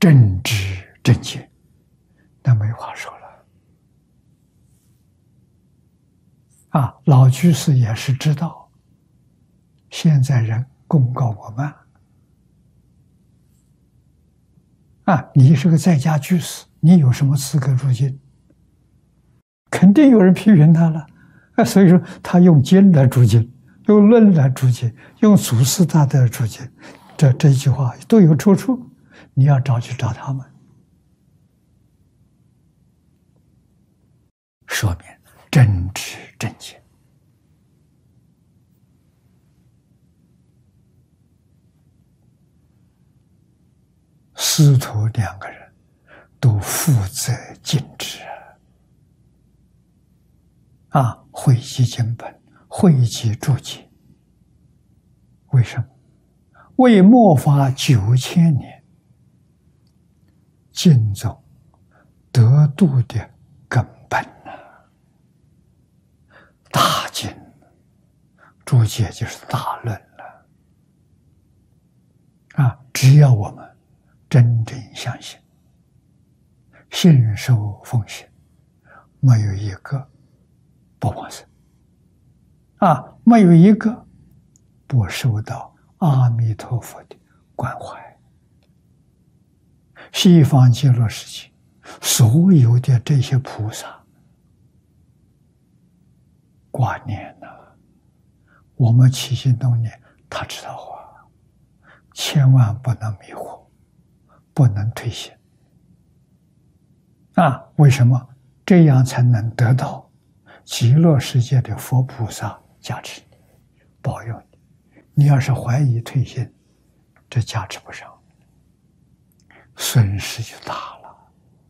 正知正见，那没话说了。老居士也是知道，现在人功高我慢。你是个在家居士，你有什么资格入经？肯定有人批评他了。所以说他用经来注经，用论来注经，用祖师大德注经，这一句话都有出处，你要去找他们，说明正知正见。师徒两个人都负责尽职汇集经本，汇集注解。为什么？为末法9000年经宗得度的根本大经注解就是大论了。只要我们真正相信，信受奉行，没有一个不往生没有一个不受到阿弥陀佛的关怀。西方极乐世界所有的这些菩萨挂念我们起心动念，他知道千万不能迷惑，不能退心为什么？这样才能得到极乐世界的佛菩萨加持保佑你。你要是怀疑退心，这加持不上，损失就大。